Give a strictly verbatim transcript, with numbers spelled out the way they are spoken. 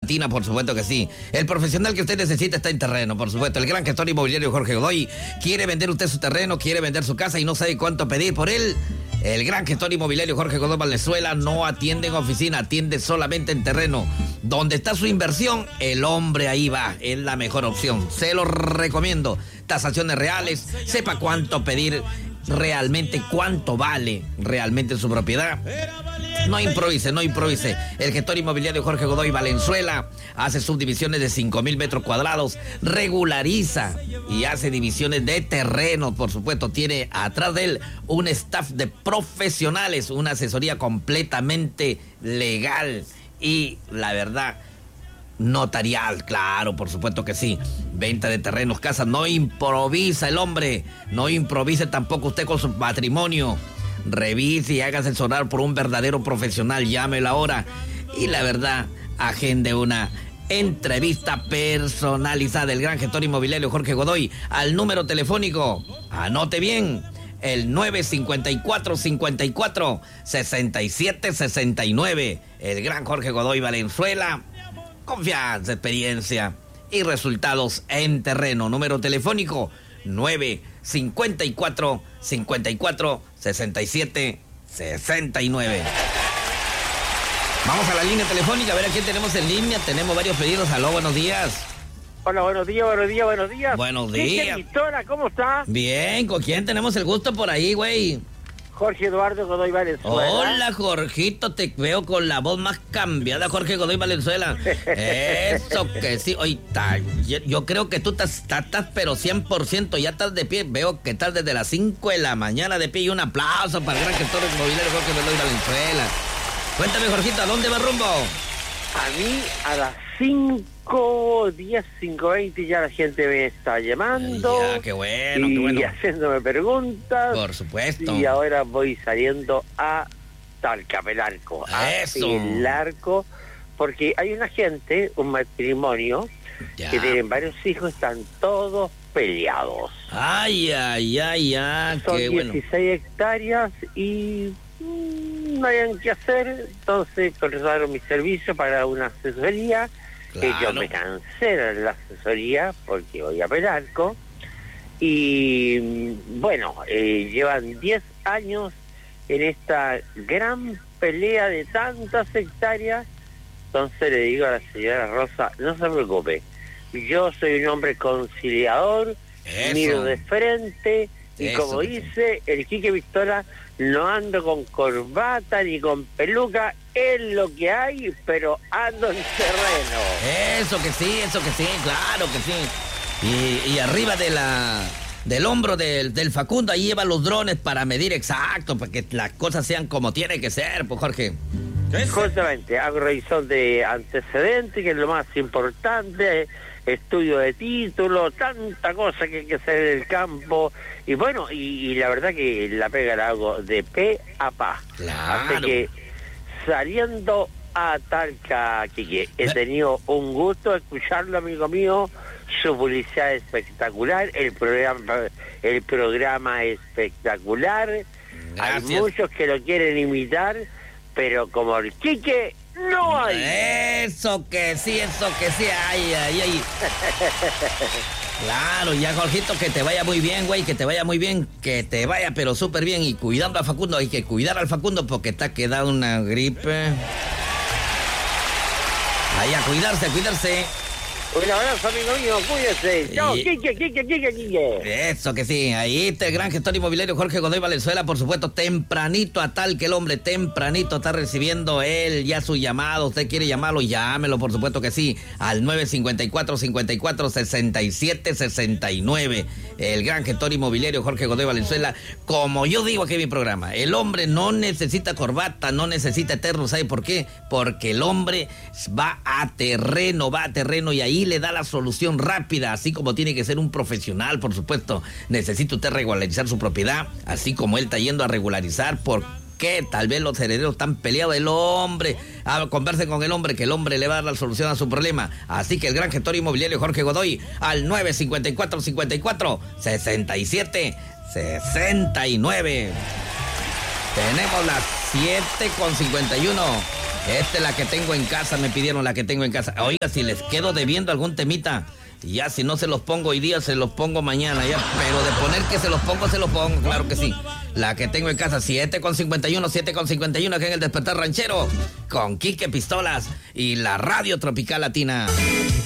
Latina, por supuesto que sí. El profesional que usted necesita está en terreno, por supuesto. El gran gestor inmobiliario Jorge Godoy. Quiere vender usted su terreno, quiere vender su casa y no sabe cuánto pedir por él. El gran gestor inmobiliario Jorge Godoy Valenzuela no atiende en oficina, atiende solamente en terreno. Donde está su inversión, el hombre ahí va. Es la mejor opción. Se lo recomiendo. Tasaciones reales, sepa cuánto pedir realmente, cuánto vale realmente su propiedad. No improvise, no improvise. El gestor inmobiliario Jorge Godoy Valenzuela hace subdivisiones de cinco mil metros cuadrados, regulariza y hace divisiones de terreno, por supuesto. Tiene atrás de él un staff de profesionales, una asesoría completamente legal y, la verdad, notarial, claro, por supuesto que sí. Venta de terrenos, casas, no improvisa el hombre, no improvise tampoco usted con su patrimonio. Revise y hágase asesorar por un verdadero profesional, llámelo ahora. Y la verdad, agende una entrevista personalizada. El gran gestor inmobiliario Jorge Godoy, al número telefónico, anote bien, el nueve cinco cuatro, cinco cuatro, seis siete seis nueve. El gran Jorge Godoy Valenzuela. Confianza, experiencia y resultados en terreno. Número telefónico nueve cinco cuatro, cinco cuatro, seis siete seis nueve. Vamos a la línea telefónica a ver a quién tenemos en línea. Tenemos varios pedidos. Aló, buenos días. Hola, buenos días, buenos días, buenos días. Buenos días. Victoria, ¿cómo está? Bien, ¿con quién tenemos el gusto por ahí, güey? Jorge Eduardo Godoy Valenzuela. Hola, Jorgito, te veo con la voz más cambiada, Jorge Godoy Valenzuela. Eso que sí, oye, yo, yo creo que tú estás, estás, pero cien por ciento, ya estás de pie. Veo que estás desde las cinco de la mañana de pie y un aplauso para el gran gestor inmobiliario Jorge Godoy Valenzuela. Cuéntame, Jorgito, ¿a dónde va rumbo? A mí, a las cinco diez, cinco veinte ya la gente me está llamando. Ay, ya, qué bueno, y qué bueno. haciéndome preguntas. Por supuesto. Y ahora voy saliendo a Talcapelarco, a Eso. el arco, porque hay una gente, un matrimonio, Ya. que tienen varios hijos, están todos peleados. Ay, ay, ay, ay, Son qué bueno. dieciséis hectáreas y mm, no hayan qué hacer, entonces contrataron mi servicio para una asesoría. Claro. Ellos me cancelan la asesoría porque voy a Pelarco y mm, bueno, eh, llevan diez años en esta gran pelea de tantas hectáreas. Entonces le digo a la señora Rosa, no se preocupe, yo soy un hombre conciliador, Eso. miro de frente y Eso, como eso. dice el Quique Pistola, no ando con corbata ni con peluca, es lo que hay, pero ando en terreno. Eso que sí, eso que sí, claro que sí. Y, y arriba de la del hombro del, del Facundo, ahí lleva los drones para medir exacto, para que las cosas sean como tiene que ser, pues, Jorge. Justamente, hago revisión de antecedentes, que es lo más importante, estudio de título, tanta cosa que hay que hacer en el campo, y bueno, y, y la verdad que la pega la hago de pe a pa. Claro. Así que, saliendo a Talca, Quique, he tenido un gusto escucharlo, amigo mío, su publicidad espectacular, el programa, el programa espectacular. Gracias. Hay muchos que lo quieren imitar, pero como el Quique, no hay. Eso que sí, eso que sí, ay, ay, ay. Claro, ya, Jorgito, que te vaya muy bien, güey, que te vaya muy bien, que te vaya pero súper bien. Y cuidando a Facundo, hay que cuidar al Facundo porque está quedado una gripe. Ahí, a cuidarse, a cuidarse. Un abrazo, amigo mío, cuídese. Chao, Y- Quique, Quique, Quique, Quique. Eso que sí, ahí está el gran gestor inmobiliario Jorge Godoy Valenzuela, por supuesto, tempranito a tal que el hombre tempranito está recibiendo él ya su llamado. Usted quiere llamarlo, llámelo, por supuesto que sí, al nueve cinco cuatro, cinco cuatro, seis siete seis nueve. El gran gestor inmobiliario Jorge Godoy Valenzuela, como yo digo aquí en mi programa, el hombre no necesita corbata, no necesita eterno, ¿sabe por qué? Porque el hombre va a terreno, va a terreno y ahí le da la solución rápida, así como tiene que ser un profesional, por supuesto. Necesita usted regularizar su propiedad, así como él está yendo a regularizar. ¿Por qué? Tal vez los herederos están peleados. El hombre, ah, conversen con el hombre, que el hombre le va a dar la solución a su problema. Así que el gran gestor inmobiliario Jorge Godoy, al nueve cinco cuatro, cinco cuatro, seis siete seis nueve. Tenemos las siete con cincuenta y uno. Esta es la que tengo en casa, me pidieron la que tengo en casa. Oiga, si les quedo debiendo algún temita, ya si no se los pongo hoy día, se los pongo mañana, ya. Pero de poner que se los pongo, se los pongo, claro que sí. La que tengo en casa, siete con cincuenta y uno, siete con cincuenta y uno, aquí en el Despertar Ranchero, con Quique Pistolas y la Radio Tropical Latina.